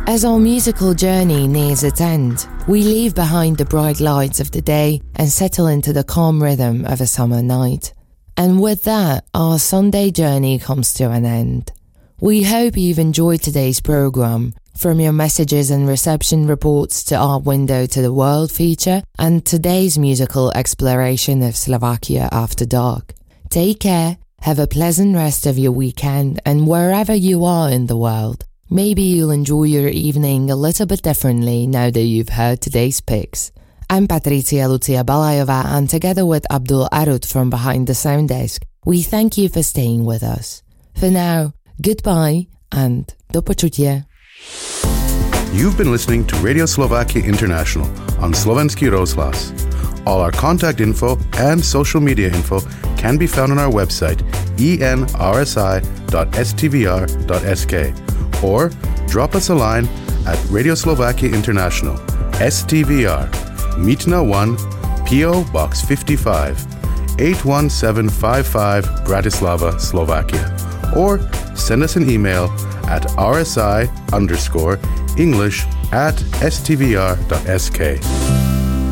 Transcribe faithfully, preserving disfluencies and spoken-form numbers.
As our musical journey nears its end, we leave behind the bright lights of the day and settle into the calm rhythm of a summer night. And with that, our Sunday journey comes to an end. We hope you've enjoyed today's program, from your messages and reception reports to our Window to the World feature and today's musical exploration of Slovakia after dark. Take care, have a pleasant rest of your weekend, and wherever you are in the world, maybe you'll enjoy your evening a little bit differently now that you've heard today's picks. I'm Patricia Lucia Balajova, and together with Abdul Arut from behind the sound desk, we thank you for staying with us. For now, goodbye and do počutia. You've been listening to Radio Slovakia International on Slovenský rozhlas. All our contact info and social media info can be found on our website e n r s i dot s t v r dot s k or drop us a line at Radio Slovakia International, S T V R, Mítna one, P O Box fifty-five, eight one seven five five, Bratislava, Slovakia. Or send us an email at rsi underscore English at s t v r dot s k.